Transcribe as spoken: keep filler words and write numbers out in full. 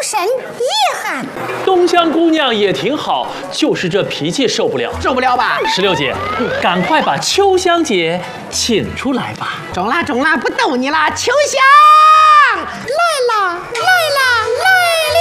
神遗憾。 东乡姑娘也挺好，就是这脾气受不了。 受不了吧？ 石榴姐，赶快把秋香姐请出来吧。 中啦中啦，不逗你啦，秋香。